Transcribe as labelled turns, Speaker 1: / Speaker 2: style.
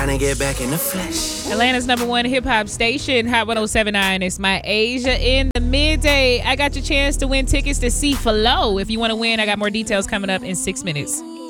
Speaker 1: Trying to get back in the flesh.
Speaker 2: Atlanta's #1 hip-hop station, Hot 107.9. It's my Asia in the midday. I got your chance to win tickets to see Flo. If you want to win, I got more details coming up in 6 minutes.